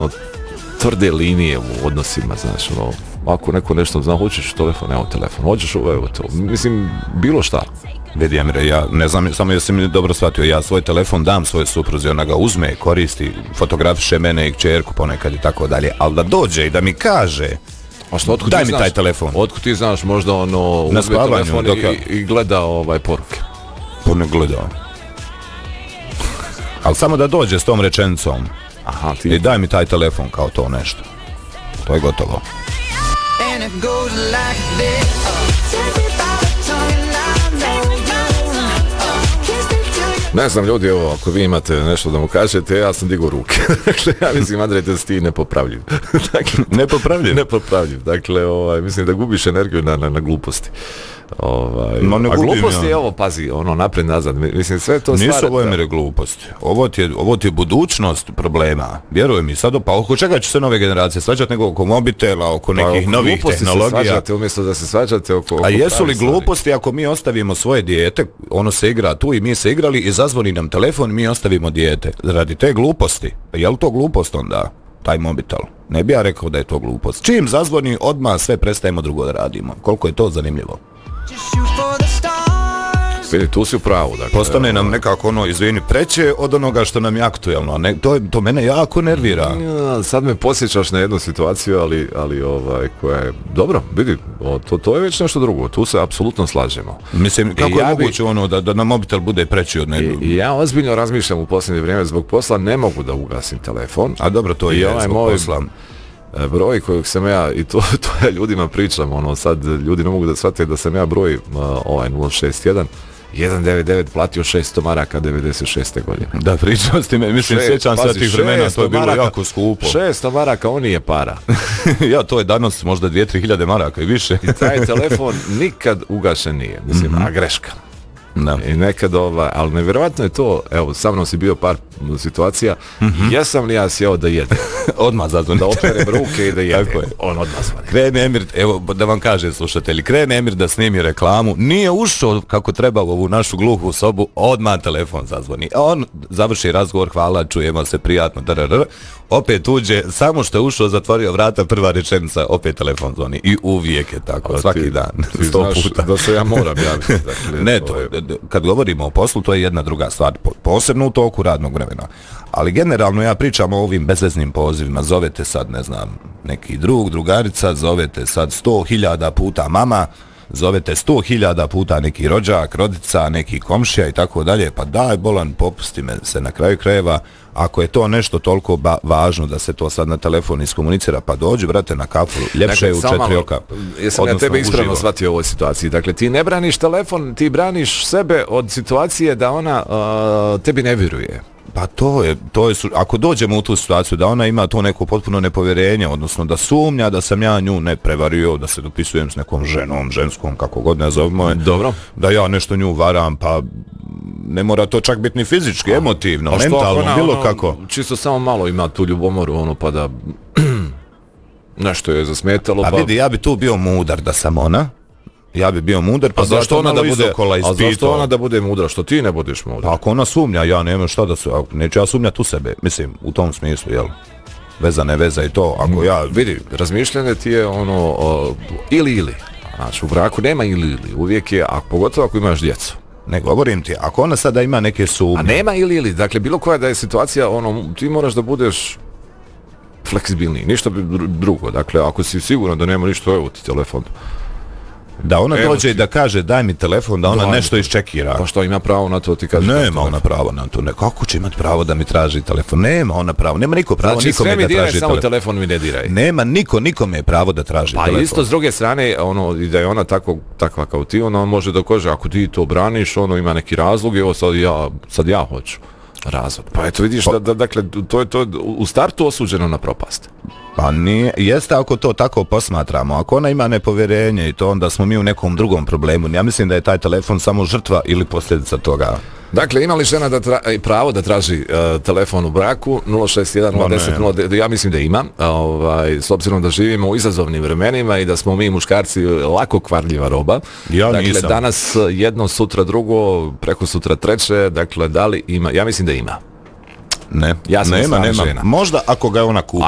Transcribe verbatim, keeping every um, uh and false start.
tvrde linije u odnosima, znaš, ono, ako neko nešto zna, hoćeš telefon, evo telefon, hoćeš ovo, evo to, mislim, bilo šta. Vidi, Emire, ja ne znam, samo jesi mi dobro shvatio, ja svoj telefon dam svoje supruzi, ona ga uzme, koristi, fotografiše mene i kćerku ponekad i tako dalje, ali da dođe i da mi kaže, a što, otkud daj mi znaš, taj telefon. Otkud ti znaš, možda ono, uzme telefon dok ja... i, i gleda ovaj poruke. Pa ne gleda. Ali samo da dođe s tom rečenicom. Aha, ti... I daj mi taj telefon kao to nešto. To je gotovo. Ne znam, ljudi, evo, ako vi imate nešto da mu kažete, ja sam digao ruke. Dakle, ja mislim, Andrej, da si ti nepopravljiv. Dakle, nepopravljiv? Nepopravljiv. Dakle, ovaj, mislim da gubiš energiju na, na, na gluposti. Ovaj, no, ne a gubim, gluposti, ja. Evo, pazi, ono, napred, nazad. Mislim, sve to stvari... Nisu ovo Emire gluposti. Ovo ti, je, ovo ti je budućnost problema. Vjeruj mi, sad, pa oko čega će se nove generacije svađati nego oko mobitela, oko nekih pa, novih tehnologija. Se svađate, umjesto da se svađate oko... oko a jesu li gluposti stvari? Ako mi ostavimo svoje dijete, ono se igra tu i mi se igrali i zazvoni nam telefon i mi ostavimo dijete. Radi te gluposti. Je li to glupost onda? Taj mobitel. Ne bi ja rekao da je to glupost. Čim zazvoni, odmah sve prestajemo drugo da radimo. Koliko je to zanimljivo. Vidi, tu si u pravu. Dakle, postane nam nekako ono, izvini, preće od onoga što nam je aktuelno. Ne, to, to mene jako nervira. Ja, sad me podsjećaš na jednu situaciju, ali, ali ovaj, koja je... Dobro, vidi, o, to, to je već nešto drugo. Tu se apsolutno slažemo. Mislim, kako I je ja moguće bi... ono da, da na mobitel bude preći od nekog? I, I ja ozbiljno razmišljam u posljednje vrijeme zbog posla, ne mogu da ugasim telefon. A dobro, to I je ovaj zbog moj posla. Broj kojeg sam ja, i to, to ja ljudima pričam, ono, sad ljudi ne mogu da shvate da sam ja broj uh, ovaj nula šest jedan jedan devet devet platio šesto maraka devedeset šeste godine. Da, pričao s time, mislim, sjećam se tih vremena, to je bilo maraka, jako skupo. šesto maraka, on je para. Ja, to je danas možda dvije tri hiljade maraka i više. I taj telefon nikad ugašen nije, mislim, mm-hmm. a greška. Da. I nekad, ovaj, ali nevjerojatno je to, evo, sa mnom si bio par situacija, mm-hmm. jesam li ja sjeo da jedem? Odmah zazvoni. Da operem ruke i da jedem. Tako je. On odmah zvoni. Krene Emir, evo da vam kaže slušatelji, krene Emir da snimi reklamu, nije ušao kako treba u ovu našu gluhu sobu, odmah telefon zazvoni. On završi razgovor, hvala, čujemo se prijatno, drr, opet uđe, samo što je ušao, zatvorio vrata, prva rečenica, opet telefon zvoni. I uvijek je tako, a svaki ti, dan. Ti znaš puta. Da se ja moram javiti. Dakle, ne, to je, kad govorimo o poslu, to je jedna druga stvar, posebno u toku radnog vremena. Ali generalno ja pričam o ovim bezveznim pozivima, zovete sad, ne znam, neki drug, drugarica, zovete sad sto hiljada puta mama, zovete sto hiljada puta neki rođak, rodica, neki komšija i tako dalje, pa daj bolan, popusti me se na kraju krajeva, ako je to nešto toliko ba- važno da se to sad na telefon iskomunicira, pa dođi, brate, na kafu, ljepše je u četiri oka. Jesam ja tebe ispravno shvatio u ovoj situaciji. Dakle, ti ne braniš telefon, ti braniš sebe od situacije da ona uh, tebi ne vjeruje. Pa to je, to je, ako dođemo u tu situaciju da ona ima to neko potpuno nepovjerenje, odnosno da sumnja da sam ja nju ne prevario, da se dopisujem s nekom ženom, ženskom, kako god ne zovemo je, dobro, da ja nešto nju varam, pa ne mora to čak biti ni fizički, emotivno, mentalno, ona, bilo ono, kako. Čisto samo malo ima tu ljubomoru, ono, pa da nešto je zasmetalo. A pa... vidi, ja bi tu bio mudar da sam ona, ja bi bio mudar, pa zašto ona da bude, a zašto ona da bude mudra, što ti ne budeš mudar? Pa ako ona sumnja, ja nemam šta da su, neću ja sumnjati u sebe, mislim, u tom smislu, jel? Veza ne veza i to, ako ja... Vidi, razmišljanje ti je ono, o, ili ili, znači u braku nema ili ili, uvijek je, a pogotovo ako imaš djecu. Ne govorim ti, ako ona sada ima neke sumnje... A nema ili ili, dakle bilo koja da je situacija, ono, ti moraš da budeš fleksibilniji, ništa drugo, dakle ako si siguran da nema ništa, evo ti telefon. Da ona Evo dođe i ti. da kaže daj mi telefon, da ona Daj nešto iščekira. Pa što ima pravo na to ti kaže? Nema ona pravo na to. Ne, kako će imati pravo da mi traži telefon? Nema ona pravo. Nema niko pravo znači, nikome da traži telefon. Znači sve mi diraj, samo telefon mi ne diraj. Nema niko nikome pravo da traži pa telefon. Pa isto s druge strane, ono, da je ona tako, takva kao ti, ona može da kaže ako ti to braniš, ono ima neki razlog, evo sad ja, sad ja hoću razvod. Pa eto vidiš pa, da, da, dakle, to je to u startu osuđeno na propast. Pa nije, jeste ako to tako posmatramo, ako ona ima nepovjerenje i to onda smo mi u nekom drugom problemu. Ja mislim da je taj telefon samo žrtva ili posljedica toga. Dakle, ima li žena da tra, pravo da traži uh, telefon u braku nula šest jedan nula deset nula devet, ja mislim da ima, ovaj, s obzirom da živimo u izazovnim vremenima i da smo mi muškarci lako kvarljiva roba. Ja dakle, nisam. Danas jedno, sutra drugo, preko sutra treće, dakle, da li ima, ja mislim da ima. Ne, ja sam nema, nema. žena. Možda ako ga ona kupi.